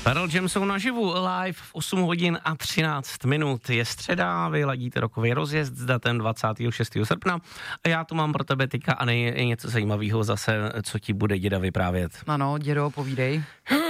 Pearl Jam jsou naživu live v 8 hodin a 13 minut. Je středa, vy ladíte rokový rozjezd s datem 26. srpna a já tu mám pro tebe teďka a je něco zajímavého zase, co ti bude děda vyprávět. Ano, dědo, povídej.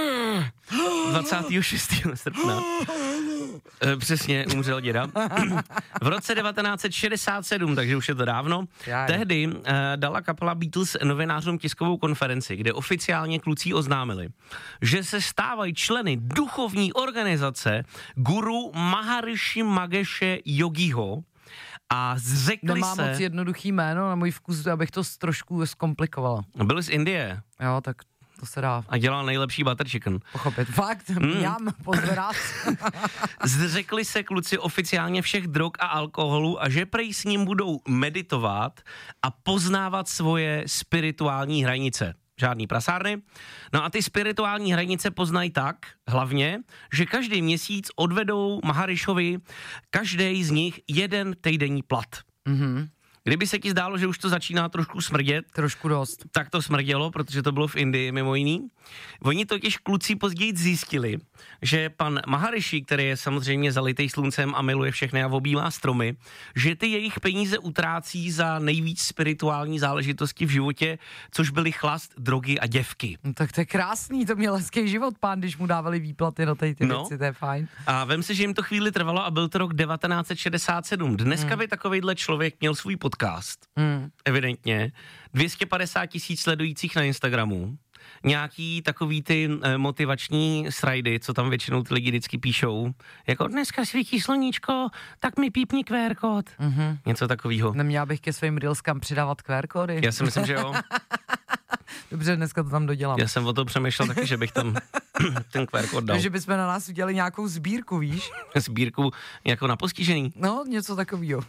26. srpna přesně umřel děda. V roce 1967, takže už je to dávno, tehdy dala kapela Beatles novinářům tiskovou konferenci, kde oficiálně kluci oznámili, že se stávají členy duchovní organizace Guru Maharishi Mageshe Yogiho a zřekli se... moc jednoduchý jméno na můj vkus, abych to trošku zkomplikovala. Byl z Indie. Jo, tak to se dá. A dělal nejlepší butter chicken. Pochopit. Fakt, mňam, pozverat. Zřekli se kluci oficiálně všech drog a alkoholu a že prej s ním budou meditovat a poznávat svoje spirituální hranice. Žádný prasárny. No a ty spirituální hranice poznají tak, hlavně, že každý měsíc odvedou Maharishovi každý z nich jeden týdenní plat. Mhm. Kdyby se ti zdálo, že už to začíná trošku smrdět, trošku dost, tak to smrdělo, protože to bylo v Indii mimo jiný. Oni totiž kluci později zjistili, že pan Maharishi, který je samozřejmě zalitej sluncem a miluje všechny a objímá stromy, že ty jejich peníze utrácí za nejvíc spirituální záležitosti v životě, což byly chlast, drogy a děvky. No, tak to je krásný, to měl hezký život, pán, když mu dávali výplaty na ty věci, to je fajn. A vem si, že jim to chvíli trvalo a byl to rok 1967. Dneska by takovejhle člověk měl svůj podcast. Evidentně. 250 000 sledujících na Instagramu. Nějaký takový ty motivační srajdy, co tam většinou ty lidi vždycky píšou. Jako dneska svítí sluníčko, tak mi pípni QR kód. Něco takového. Neměla bych ke svým reelskám přidávat QR kódy? Já si myslím, že jo. Dobře, dneska to tam dodělám. Já jsem o to přemýšlel taky, že bych tam ten QR kód dal. Takže bychom na nás udělali nějakou sbírku, víš? Sbírku jako na postižený. No, něco takového.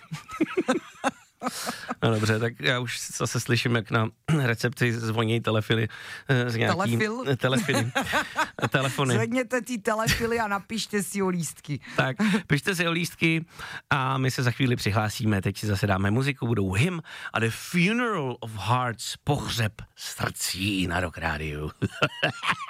No dobře, tak já už zase slyším, jak na recepci zvoní telefily z nějaký... Telefony. Zvedněte ty telefily a napište si o lístky. Tak, pište si o lístky a my se za chvíli přihlásíme. Teď si zase dáme muziku, budou Him a The Funeral of Hearts, pohřeb srdcí na Rock Rádiu.